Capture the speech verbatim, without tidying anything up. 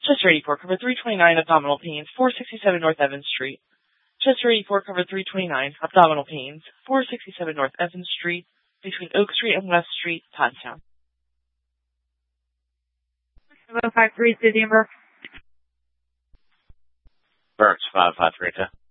Chester eighty-four, cover three twenty-nine, abdominal pains, four sixty-seven North Evans Street. Chester eighty-four, cover three twenty-nine, abdominal pains, four sixty-seven North Evans Street, between Oak Street and West Street, Toddstown. seven five three, City and Burke. Burks, five five three two.